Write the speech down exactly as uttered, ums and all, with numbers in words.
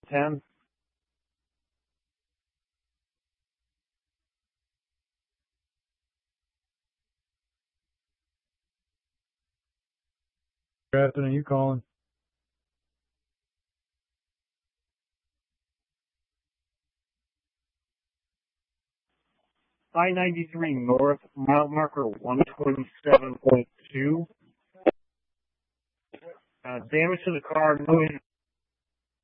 ten. Good afternoon. You calling? I ninety-three North, mile marker one twenty-seven point two. Uh, damage to the car, no